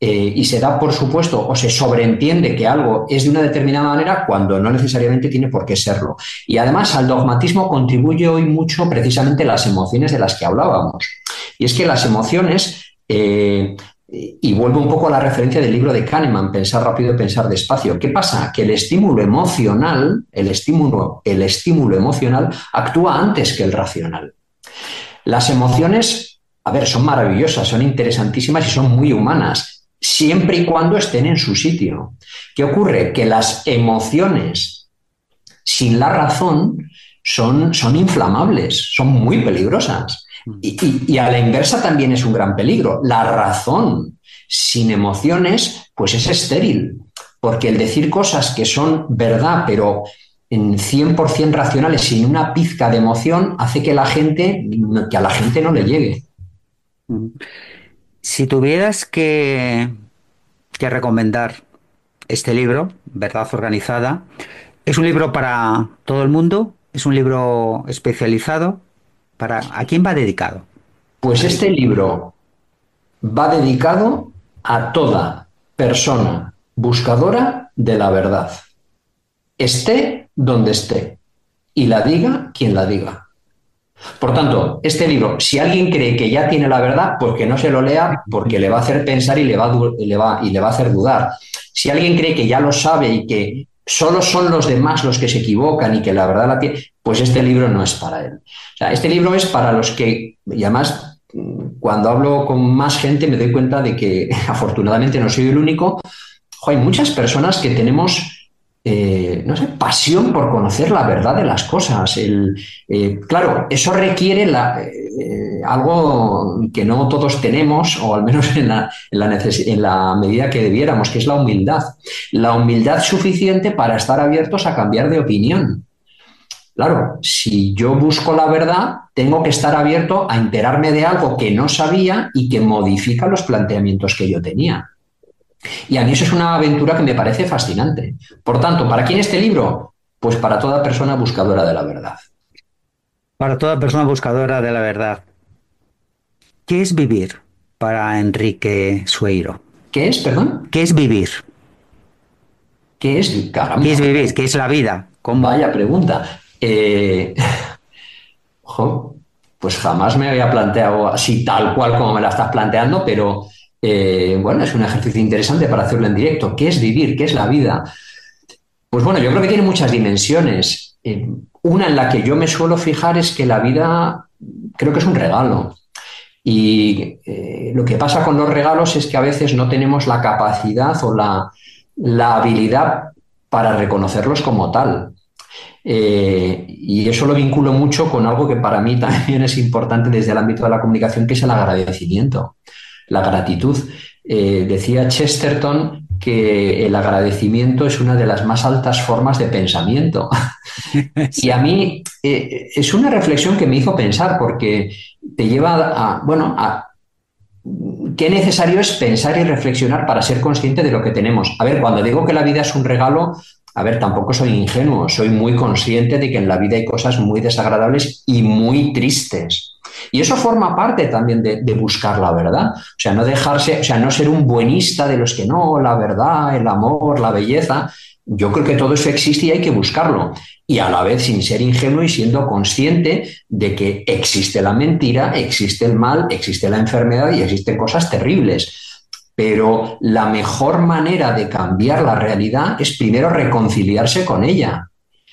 y se da por supuesto o se sobreentiende que algo es de una determinada manera cuando no necesariamente tiene por qué serlo. Y además al dogmatismo contribuye hoy mucho precisamente las emociones de las que hablábamos. Y es que las emociones, y vuelvo un poco a la referencia del libro de Kahneman, Pensar rápido, pensar despacio. ¿Qué pasa? Que el estímulo emocional actúa antes que el racional. Las emociones, a ver, son maravillosas, son interesantísimas y son muy humanas, siempre y cuando estén en su sitio. ¿Qué ocurre? Que las emociones sin la razón son inflamables, son muy peligrosas. Y a la inversa también es un gran peligro. La razón sin emociones, pues es estéril, porque el decir cosas que son verdad, pero en 100% racionales, sin una pizca de emoción, hace que a la gente no le llegue. Si tuvieras que recomendar este libro, Verdad Organizada, ¿es un libro para todo el mundo? ¿Es un libro especializado? ¿A quién va dedicado, Pues este Enrique? libro va dedicado a toda persona buscadora de la verdad, esté donde esté, y la diga quien la diga. Por tanto, este libro, si alguien cree que ya tiene la verdad, pues que no se lo lea porque le va a hacer pensar y le va a hacer dudar. Si alguien cree que ya lo sabe y que solo son los demás los que se equivocan y que la verdad la tiene, pues este libro no es para él. O sea, este libro es para los que, y además, cuando hablo con más gente me doy cuenta de que afortunadamente no soy el único. Hay muchas personas que tenemos, no sé, pasión por conocer la verdad de las cosas. Claro, eso requiere algo que no todos tenemos, o al menos en la medida que debiéramos, que es la humildad. La humildad suficiente para estar abiertos a cambiar de opinión. Claro, si yo busco la verdad, tengo que estar abierto a enterarme de algo que no sabía y que modifica los planteamientos que yo tenía. Y a mí eso es una aventura que me parece fascinante. Por tanto, ¿para quién este libro? Pues para toda persona buscadora de la verdad. Para toda persona buscadora de la verdad. ¿Qué es vivir para Enrique Sueiro? ¿Qué es, perdón? ¿Qué es vivir? ¿Qué es? ¿Qué Caramba, es vivir? ¿Qué es la vida? ¿Cómo? vaya pregunta. Jo, pues jamás me había planteado así tal cual como me la estás planteando, pero bueno, es un ejercicio interesante para hacerlo en directo. ¿Qué es vivir? ¿Qué es la vida? Pues bueno, yo creo que tiene muchas dimensiones. Una en la que yo me suelo fijar es que la vida creo que es un regalo. Y lo que pasa con los regalos es que a veces no tenemos la capacidad o la habilidad para reconocerlos como tal. Y eso lo vinculo mucho con algo que para mí también es importante desde el ámbito de la comunicación, que es el agradecimiento, la gratitud. Decía Chesterton que el agradecimiento es una de las más altas formas de pensamiento. Y a Sí. mí es una reflexión que me hizo pensar porque te lleva bueno, qué necesario es pensar y reflexionar para ser consciente de lo que tenemos. A ver, cuando digo que la vida es un regalo, a ver, tampoco soy ingenuo, soy muy consciente de que en la vida hay cosas muy desagradables y muy tristes. Y eso forma parte también de buscar la verdad. O sea, no dejarse, o sea, no ser un buenista de los que no, la verdad, el amor, la belleza. Yo creo que todo eso existe y hay que buscarlo. Y a la vez sin ser ingenuo y siendo consciente de que existe la mentira, existe el mal, existe la enfermedad y existen cosas terribles. Pero la mejor manera de cambiar la realidad es primero reconciliarse con ella.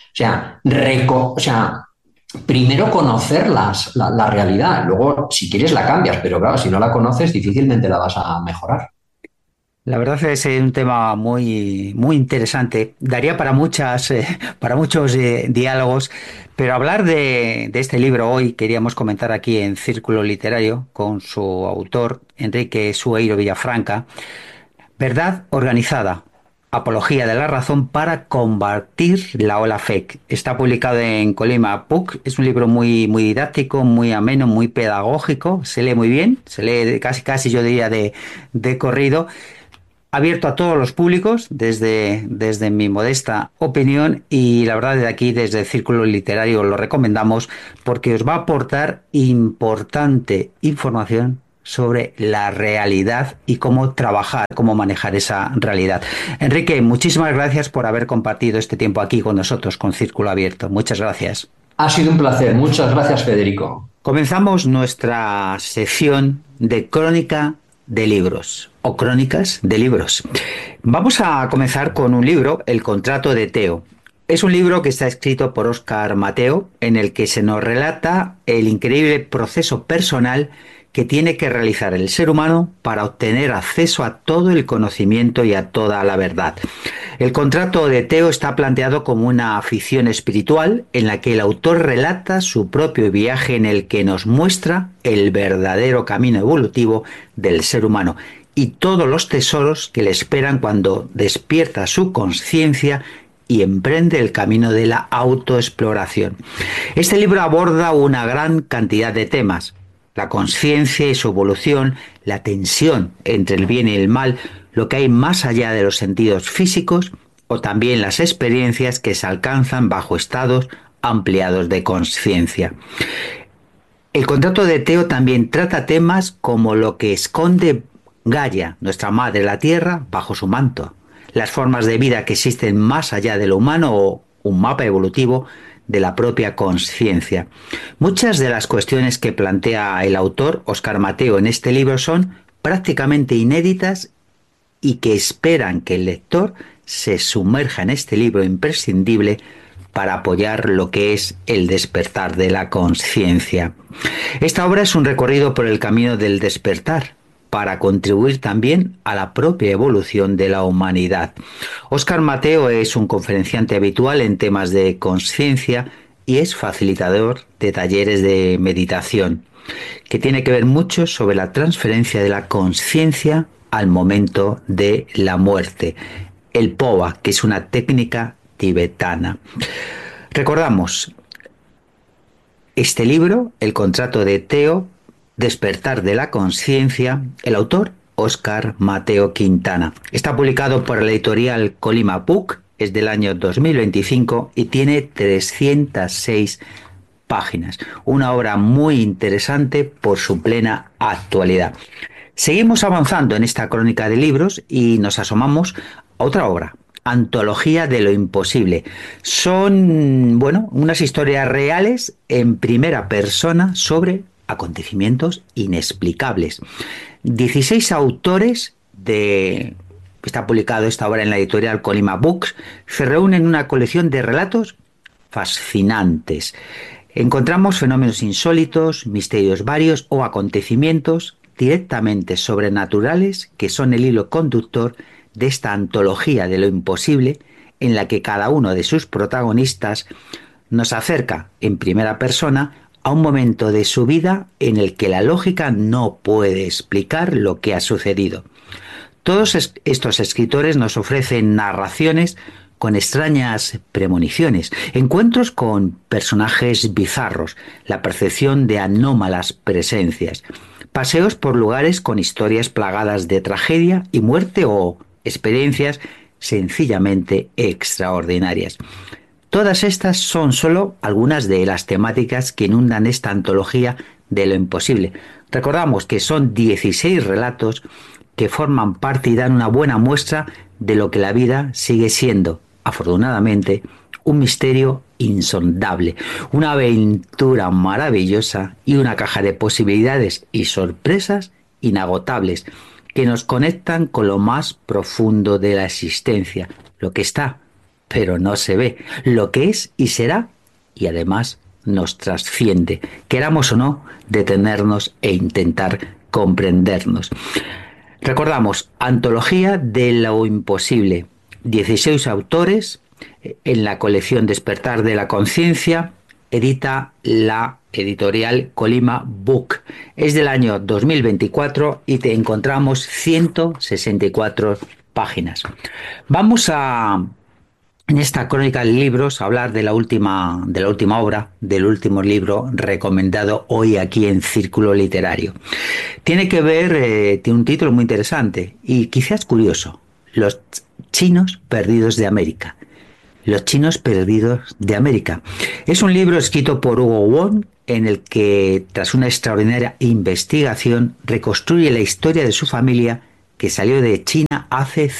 O sea, primero conocerlas, la realidad. Luego, si quieres, la cambias, pero claro, si no la conoces, difícilmente la vas a mejorar. La verdad es un tema muy, muy interesante. Daría para para muchos diálogos, pero hablar de este libro hoy queríamos comentar aquí en Círculo Literario con su autor, Enrique Sueiro Villafranca. Verdad organizada. Apología de la razón para combatir la ola fake. Está publicado en Colima PUC. Es un libro muy, muy didáctico, muy ameno, muy pedagógico. Se lee muy bien. Se lee casi, casi yo diría de corrido, abierto a todos los públicos, desde mi modesta opinión, y la verdad desde aquí, desde el Círculo Literario, lo recomendamos porque os va a aportar importante información sobre la realidad y cómo trabajar, cómo manejar esa realidad. Enrique, muchísimas gracias por haber compartido este tiempo aquí con nosotros, con Círculo Abierto. Muchas gracias. Ha sido un placer. Muchas gracias, Federico. Comenzamos nuestra sección de crónica de libros o crónicas de libros. Vamos a comenzar con un libro, El contrato de Teo. Es un libro que está escrito por Óscar Mateo, en el que se nos relata el increíble proceso personal que tiene que realizar el ser humano para obtener acceso a todo el conocimiento y a toda la verdad. El contrato de Teo está planteado como una afición espiritual en la que el autor relata su propio viaje en el que nos muestra el verdadero camino evolutivo del ser humano y todos los tesoros que le esperan cuando despierta su conciencia y emprende el camino de la autoexploración. Este libro aborda una gran cantidad de temas: la conciencia y su evolución, la tensión entre el bien y el mal, lo que hay más allá de los sentidos físicos, o también las experiencias que se alcanzan bajo estados ampliados de conciencia. El contrato de Teo también trata temas como lo que esconde Gaia, nuestra madre la tierra, bajo su manto, las formas de vida que existen más allá de lo humano o un mapa evolutivo de la propia conciencia. Muchas de las cuestiones que plantea el autor, Óscar Mateo, en este libro son prácticamente inéditas y que esperan que el lector se sumerja en este libro imprescindible para apoyar lo que es el despertar de la conciencia. Esta obra es un recorrido por el camino del despertar, para contribuir también a la propia evolución de la humanidad. Óscar Mateo es un conferenciante habitual en temas de conciencia y es facilitador de talleres de meditación, que tiene que ver mucho sobre la transferencia de la conciencia al momento de la muerte, el POA, que es una técnica tibetana. Recordamos, este libro, El contrato de Teo, Despertar de la conciencia, el autor, Óscar Mateo Quintana. Está publicado por la editorial Colima Book, es del año 2025 y tiene 306 páginas. Una obra muy interesante por su plena actualidad. Seguimos avanzando en esta crónica de libros y nos asomamos a otra obra, Antología de lo imposible. Son, unas historias reales en primera persona sobre acontecimientos inexplicables. 16 autores está publicado esta obra en la editorial Colima Books, se reúnen en una colección de relatos fascinantes. Encontramos fenómenos insólitos, misterios varios o acontecimientos directamente sobrenaturales que son el hilo conductor de esta antología de lo imposible, en la que cada uno de sus protagonistas nos acerca en primera persona a un momento de su vida en el que la lógica no puede explicar lo que ha sucedido. Todos estos escritores nos ofrecen narraciones con extrañas premoniciones, encuentros con personajes bizarros, la percepción de anómalas presencias, paseos por lugares con historias plagadas de tragedia y muerte o experiencias sencillamente extraordinarias. Todas estas son solo algunas de las temáticas que inundan esta antología de lo imposible. Recordamos que son 16 relatos que forman parte y dan una buena muestra de lo que la vida sigue siendo, afortunadamente, un misterio insondable, una aventura maravillosa y una caja de posibilidades y sorpresas inagotables que nos conectan con lo más profundo de la existencia, lo que está, pero no se ve, lo que es y será, y además nos trasciende, queramos o no, detenernos e intentar comprendernos. Recordamos, Antología de lo imposible, 16 autores en la colección Despertar de la Conciencia, edita la editorial Colima Book. Es del año 2024 y te encontramos 164 páginas. Vamos a, en esta crónica de libros, a hablar de la última obra, del último libro recomendado hoy aquí en Círculo Literario. Tiene que ver, tiene un título muy interesante y quizás curioso: Los chinos perdidos de América. Los chinos perdidos de América. Es un libro escrito por Hugo Wong, en el que, tras una extraordinaria investigación, reconstruye la historia de su familia que salió de China hace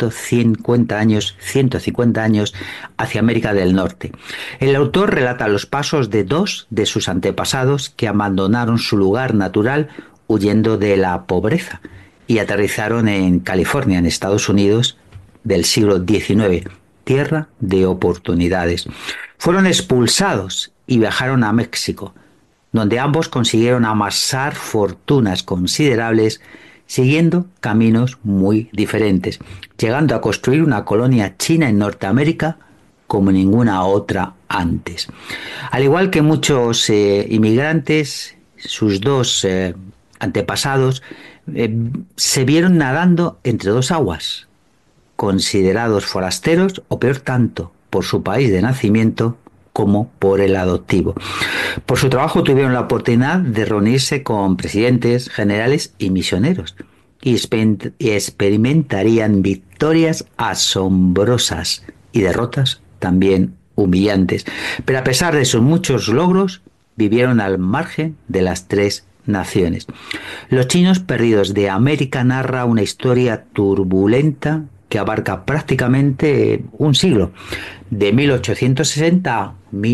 150 años hacia América del Norte. El autor relata los pasos de dos de sus antepasados que abandonaron su lugar natural huyendo de la pobreza y aterrizaron en California, en Estados Unidos, del siglo XIX, tierra de oportunidades. Fueron expulsados y viajaron a México, donde ambos consiguieron amasar fortunas considerables siguiendo caminos muy diferentes, llegando a construir una colonia china en Norteamérica como ninguna otra antes. Al igual que muchos inmigrantes, sus dos antepasados se vieron nadando entre dos aguas, considerados forasteros o peor tanto por su país de nacimiento como por el adoptivo. Por su trabajo tuvieron la oportunidad de reunirse con presidentes, generales y misioneros y experimentarían victorias asombrosas y derrotas también humillantes. Pero a pesar de sus muchos logros, vivieron al margen de las tres naciones. Los chinos perdidos de América narra una historia turbulenta que abarca prácticamente un siglo, de 1860 a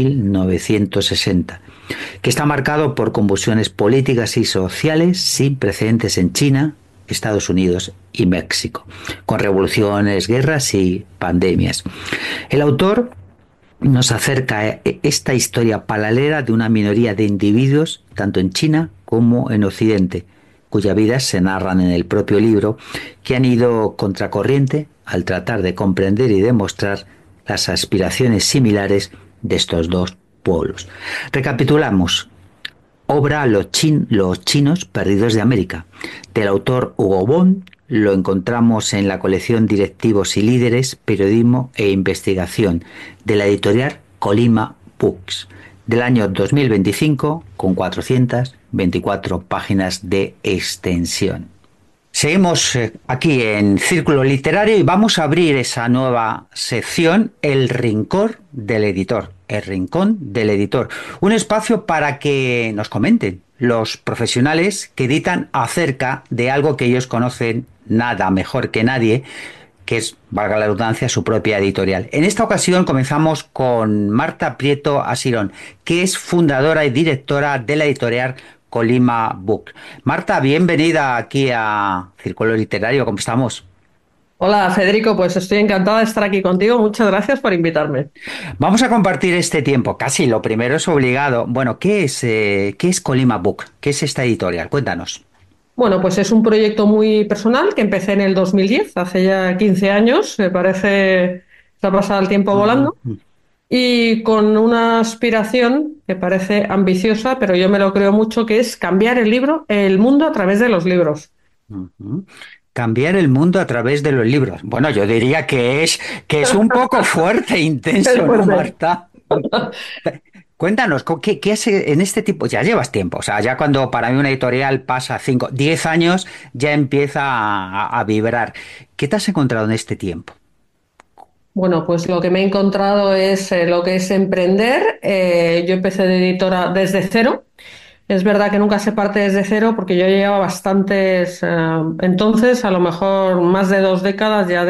1960, que está marcado por convulsiones políticas y sociales sin precedentes en China, Estados Unidos y México, con revoluciones, guerras y pandemias. El autor nos acerca a esta historia paralela de una minoría de individuos, tanto en China como en Occidente, cuyas vidas se narran en el propio libro, que han ido contracorriente al tratar de comprender y demostrar las aspiraciones similares de estos dos pueblos. Recapitulamos. Obra Los chinos perdidos de América, del autor Hugo Bond. Lo encontramos en la colección Directivos y Líderes, Periodismo e Investigación, de la editorial Colima Books, del año 2025, con 424 páginas de extensión. Seguimos aquí en Círculo Literario y vamos a abrir esa nueva sección, El Rincón del Editor. El Rincón del Editor. Un espacio para que nos comenten los profesionales que editan acerca de algo que ellos conocen nada mejor que nadie, que es, valga la redundancia, su propia editorial. En esta ocasión comenzamos con Marta Prieto Asirón, que es fundadora y directora de la editorial Colima Book. Marta, bienvenida aquí a Círculo Literario, ¿cómo estamos? Hola Federico, pues estoy encantada de estar aquí contigo. Muchas gracias por invitarme. Vamos a compartir este tiempo. Casi lo primero es obligado. Bueno, ¿qué es Colima Book? ¿Qué es esta editorial? Cuéntanos. Bueno, pues es un proyecto muy personal que empecé en el 2010, hace ya 15 años. Me parece que ha pasado el tiempo volando. Y con una aspiración que parece ambiciosa, pero yo me lo creo mucho, que es cambiar el mundo a través de los libros. Uh-huh. Cambiar el mundo a través de los libros. Bueno, yo diría que es un poco fuerte e intenso, ¿no, Marta? Cuéntanos, ¿qué hace en este tipo? Ya llevas tiempo, o sea, ya cuando para mí una editorial pasa 5, 10 años, ya empieza a vibrar. ¿Qué te has encontrado en este tiempo? Bueno, pues lo que me he encontrado es lo que es emprender. Yo empecé de editora desde cero. Es verdad que nunca se parte desde cero porque yo llevaba bastantes, entonces a lo mejor más de 2 décadas ya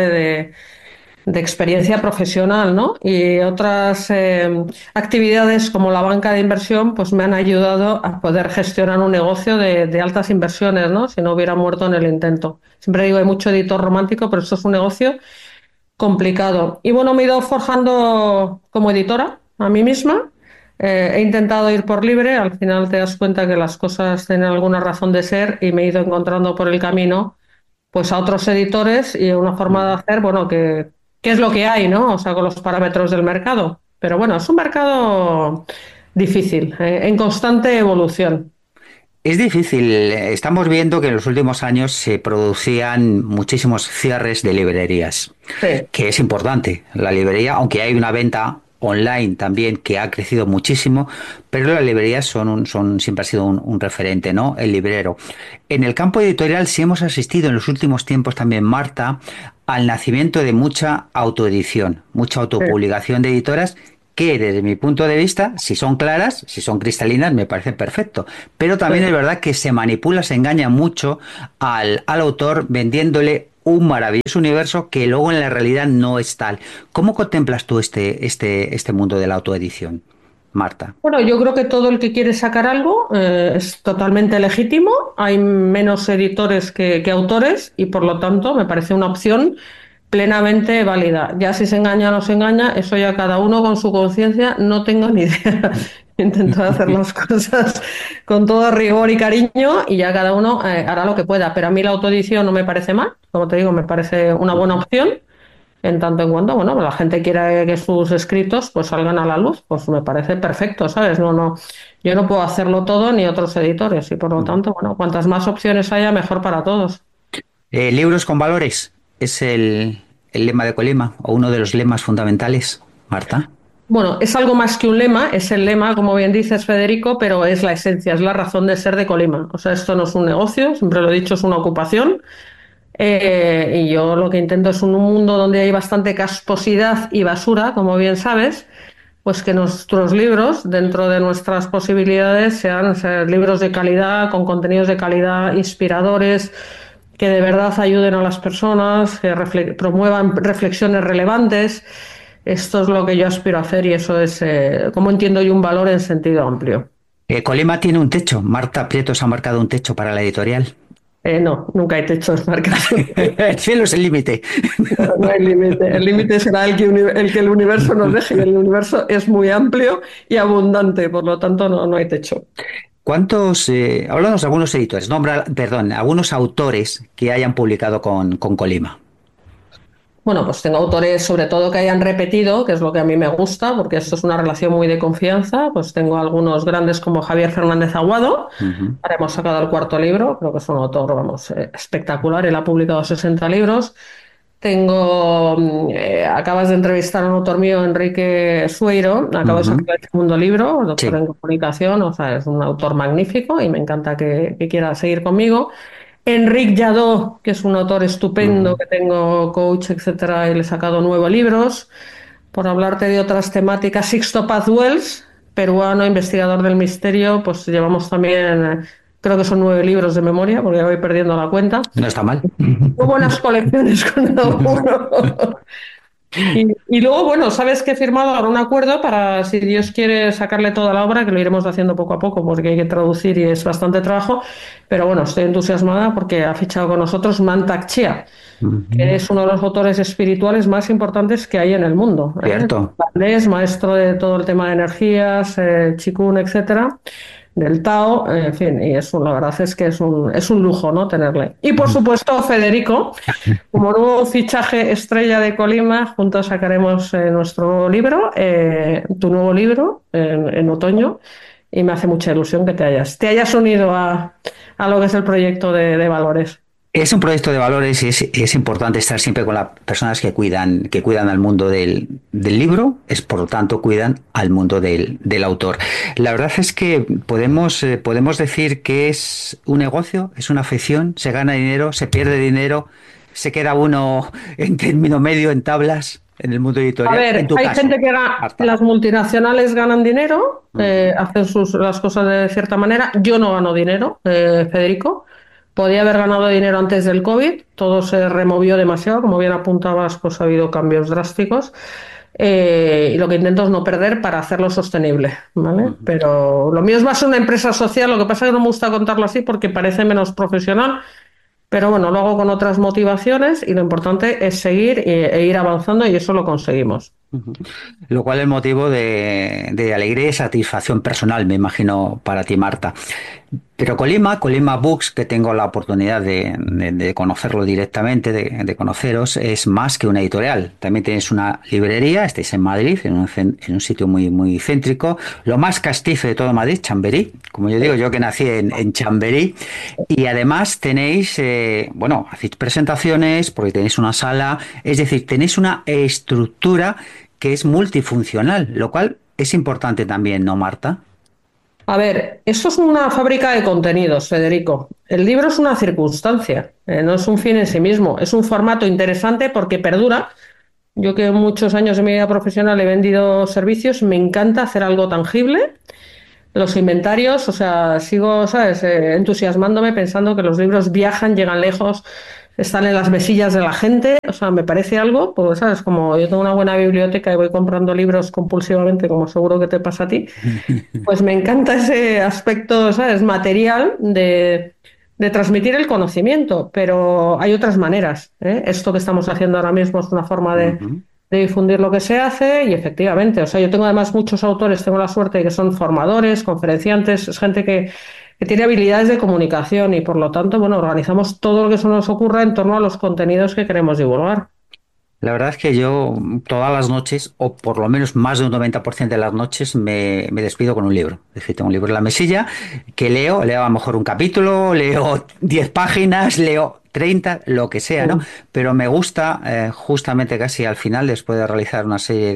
de experiencia profesional, ¿no? Y otras actividades como la banca de inversión pues me han ayudado a poder gestionar un negocio de altas inversiones, ¿no? Si no hubiera muerto en el intento. Siempre digo, hay mucho editor romántico, pero esto es un negocio complicado. Y bueno, me he ido forjando como editora a mí misma. He intentado ir por libre, al final te das cuenta que las cosas tienen alguna razón de ser y me he ido encontrando por el camino pues a otros editores y una forma de hacer, bueno, que es lo que hay, ¿no? O sea, con los parámetros del mercado. Pero bueno, es un mercado difícil, en constante evolución. Es difícil. Estamos viendo que en los últimos años se producían muchísimos cierres de librerías, Sí. que es importante. La librería, aunque hay una venta online también que ha crecido muchísimo, pero las librerías siempre ha sido un referente, ¿no? El librero. En el campo editorial sí hemos asistido en los últimos tiempos también, Marta, al nacimiento de mucha autoedición, mucha Sí. autopublicación de editoras que desde mi punto de vista, si son claras, si son cristalinas, me parece perfecto. Pero también es verdad que se manipula, se engaña mucho al autor vendiéndole un maravilloso universo que luego en la realidad no es tal. ¿Cómo contemplas tú este mundo de la autoedición, Marta? Bueno, yo creo que todo el que quiere sacar algo es totalmente legítimo. Hay menos editores que autores y por lo tanto me parece una opción plenamente válida. Ya si se engaña o no se engaña, eso ya cada uno con su conciencia, no tengo ni idea. Intento hacer las cosas con todo rigor y cariño y ya cada uno hará lo que pueda. Pero a mí la autoedición no me parece mal, como te digo, me parece una buena opción. En tanto en cuanto, bueno, la gente quiera que sus escritos pues salgan a la luz, pues me parece perfecto, ¿sabes? Yo no puedo hacerlo todo ni otros editores y por lo tanto, bueno, cuantas más opciones haya, mejor para todos. Libros con valores es el lema de Colima, o uno de los lemas fundamentales, Marta. Bueno, es algo más que un lema, es el lema, como bien dices, Federico, pero es la esencia, es la razón de ser de Colima. O sea, esto no es un negocio, siempre lo he dicho, es una ocupación. Y yo lo que intento es un mundo donde hay bastante casposidad y basura, como bien sabes, pues que nuestros libros, dentro de nuestras posibilidades, sean libros de calidad, con contenidos de calidad, inspiradores, que de verdad ayuden a las personas, que promuevan reflexiones relevantes. Esto es lo que yo aspiro a hacer y eso es, como entiendo yo, un valor en sentido amplio. Colima tiene un techo. Marta Prieto se ha marcado un techo para la editorial. No, nunca he hecho marcación. El cielo es el límite. No hay límite. El límite será el que el universo nos deje y el universo es muy amplio y abundante, por lo tanto no hay techo. ¿Cuántos, háblanos de algunos editores, nombra, perdón, algunos autores que hayan publicado con Colima? Bueno, pues tengo autores sobre todo que hayan repetido, que es lo que a mí me gusta, porque esto es una relación muy de confianza. Pues tengo algunos grandes como Javier Fernández Aguado. Ujú. Ahora hemos sacado el cuarto libro, creo que es un autor, vamos, espectacular. Él ha publicado 60 libros. Acabas de entrevistar a un autor mío, Enrique Sueiro, acabo de Ujú. sacar el segundo libro, doctor Sí. en comunicación, o sea, es un autor magnífico y me encanta que quiera seguir conmigo. Enric Jadó, que es un autor estupendo, Ujú. que tengo coach, etcétera, y le he sacado 9 libros. Por hablarte de otras temáticas, Sixto Paz Wells, peruano, investigador del misterio, pues llevamos también, creo que son 9 libros de memoria, porque ya voy perdiendo la cuenta. No está mal. Muy buenas colecciones con cada uno. Y luego, bueno, sabes que he firmado ahora un acuerdo para, si Dios quiere, sacarle toda la obra, que lo iremos haciendo poco a poco, porque hay que traducir y es bastante trabajo. Pero bueno, estoy entusiasmada porque ha fichado con nosotros Mantak Chia, que Ujú. es uno de los autores espirituales más importantes que hay en el mundo. Cierto. Tailandés, maestro de todo el tema de energías, Qigong, etcétera, del Tao, en fin, y la verdad es que es un lujo, ¿no? Tenerle. Y por supuesto, Federico, como nuevo fichaje estrella de Colima, juntos sacaremos nuestro nuevo libro, tu nuevo libro, en otoño, y me hace mucha ilusión que te hayas unido a lo que es el proyecto de Valores. Es un proyecto de valores y es importante estar siempre con las personas que cuidan al mundo del libro, es por lo tanto cuidan al mundo del autor. La verdad es que podemos decir que es un negocio, es una afición, se gana dinero, se pierde dinero, se queda uno en término medio, en tablas, en el mundo A editorial. En ver, tu hay caso, gente que Marta. las multinacionales ganan dinero, Ujú. hacen las cosas de cierta manera. Yo no gano dinero, Federico. Podía haber ganado dinero antes del COVID, todo se removió demasiado, como bien apuntabas, pues ha habido cambios drásticos. Y lo que intento es no perder para hacerlo sostenible, ¿vale? Ujú. Pero lo mío es más una empresa social, lo que pasa es que no me gusta contarlo así porque parece menos profesional, pero bueno, lo hago con otras motivaciones y lo importante es seguir e ir avanzando y eso lo conseguimos. Ujú. Lo cual es motivo de alegría y satisfacción personal, me imagino, para ti, Marta. Pero Colima Books, que tengo la oportunidad de conocerlo directamente, de conoceros, es más que una editorial. También tenéis una librería, estáis en Madrid, en un sitio muy céntrico, lo más castizo de todo Madrid, Chamberí, como yo digo, yo que nací en Chamberí. Y además tenéis, bueno, hacéis presentaciones porque tenéis una sala, es decir, tenéis una estructura que es multifuncional, lo cual es importante también, ¿no, Marta? A ver, eso es una fábrica de contenidos, Federico. El libro es una circunstancia, no es un fin en sí mismo. Es un formato interesante porque perdura. Yo que muchos años de mi vida profesional he vendido servicios, me encanta hacer algo tangible. Los inventarios, o sea, sigo, ¿sabes? Entusiasmándome pensando que los libros viajan, llegan lejos, están en las mesillas de la gente. O sea, me parece algo, pues, ¿sabes? Como yo tengo una buena biblioteca y voy comprando libros compulsivamente, como seguro que te pasa a ti, pues me encanta ese aspecto, ¿sabes? Material de transmitir el conocimiento, pero hay otras maneras, ¿eh? Esto que estamos haciendo ahora mismo es una forma Ujú. de difundir lo que se hace y efectivamente, o sea, yo tengo además muchos autores, tengo la suerte de que son formadores, conferenciantes, es gente que tiene habilidades de comunicación y por lo tanto, bueno, organizamos todo lo que se nos ocurra en torno a los contenidos que queremos divulgar. La verdad es que yo todas las noches, o por lo menos más de un 90% de las noches, me despido con un libro. Es decir, tengo un libro en la mesilla que leo a lo mejor un capítulo, leo 10 páginas, leo 30, lo que sea, ¿no? Mm. Pero me gusta justamente casi al final, después de realizar una serie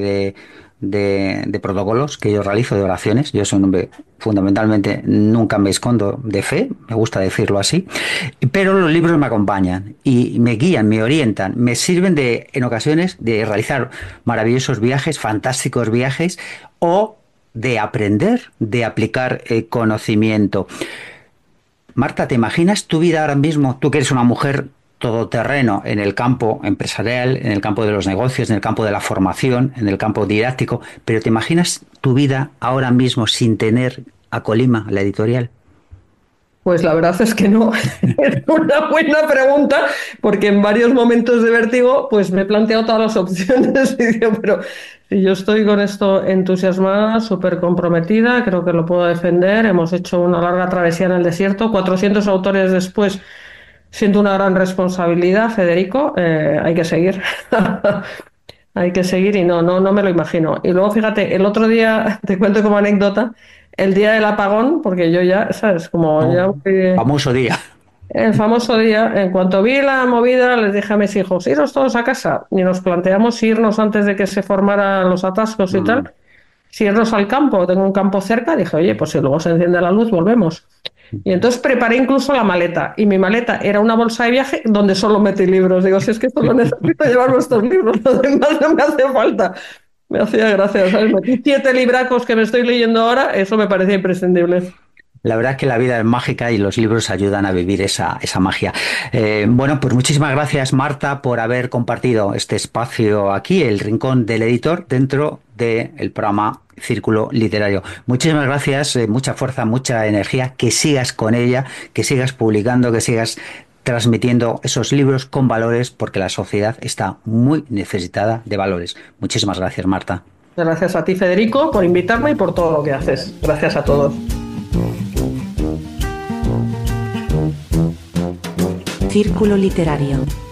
de protocolos que yo realizo, de oraciones. Yo soy un hombre, fundamentalmente, nunca me escondo de fe, me gusta decirlo así, pero los libros me acompañan y me guían, me orientan, me sirven en ocasiones de realizar maravillosos viajes, fantásticos viajes o de aprender, de aplicar conocimiento. Marta, ¿te imaginas tu vida ahora mismo? Tú que eres una mujer todoterreno en el campo empresarial, en el campo de los negocios, en el campo de la formación, en el campo didáctico, pero ¿te imaginas tu vida ahora mismo sin tener a Colima, la editorial? Pues la verdad es que no. Es una buena pregunta, porque en varios momentos de vértigo, pues me he planteado todas las opciones y digo, pero si yo estoy con esto entusiasmada, súper comprometida, creo que lo puedo defender. Hemos hecho una larga travesía en el desierto, 400 autores después, siento una gran responsabilidad, Federico. Hay que seguir. Hay que seguir y no me lo imagino. Y luego, fíjate, el otro día, te cuento como anécdota, el día del apagón, porque yo ya, ¿sabes? Como ya No, famoso día. el famoso día, en cuanto vi la movida, les dije a mis hijos, iros todos a casa. Y nos planteamos irnos antes de que se formaran los atascos y tal, Mm. si irnos al campo, tengo un campo cerca, dije, oye, pues si luego se enciende la luz, volvemos. Y entonces preparé incluso la maleta. Y mi maleta era una bolsa de viaje donde solo metí libros. Digo, si es que solo necesito llevar nuestros libros, lo demás no me hace falta. Me hacía gracia, ¿sabes? Metí 7 libracos que me estoy leyendo ahora, eso me parecía imprescindible. La verdad es que la vida es mágica y los libros ayudan a vivir esa magia. Bueno, pues muchísimas gracias, Marta, por haber compartido este espacio aquí, el Rincón del Editor, dentro del programa Círculo Literario. Muchísimas gracias, mucha fuerza, mucha energía, que sigas con ella, que sigas publicando, que sigas transmitiendo esos libros con valores, porque la sociedad está muy necesitada de valores. Muchísimas gracias, Marta. Gracias a ti, Federico, por invitarme y por todo lo que haces. Gracias a todos. Círculo Literario.